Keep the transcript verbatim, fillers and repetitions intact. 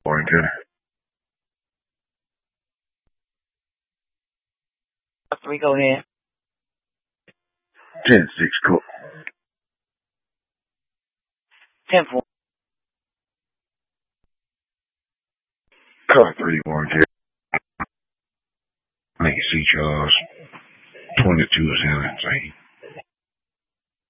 Warrington. Three, go ahead. ten six, cool. ten four. Car three, Warrington. Make C Charles. twenty-two is San Jose.